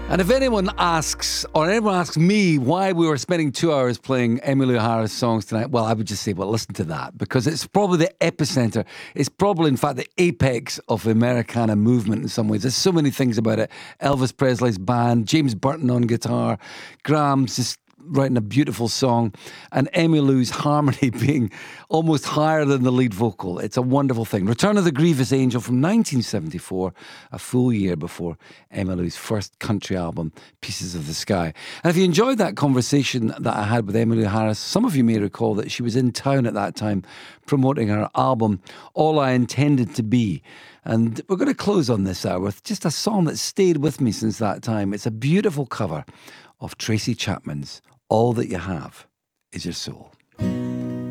And if anyone asks, or anyone asks me why we were spending 2 hours playing Emmylou Harris songs tonight, well, I would just say, well, listen to that, because it's probably the epicenter. It's probably, in fact, the apex of the Americana movement in some ways. There's so many things about it. Elvis Presley's band, James Burton on guitar, Graham's just writing a beautiful song, and Emmylou's harmony being almost higher than the lead vocal. It's a wonderful thing. Return of the Grievous Angel from 1974, a full year before Emmylou's first country album, Pieces of the Sky. And if you enjoyed that conversation that I had with Emmylou Harris, some of you may recall that she was in town at that time promoting her album, All I Intended to Be. And we're going to close on this hour with just a song that stayed with me since that time. It's a beautiful cover of Tracy Chapman's All That You Have Is Your Soul.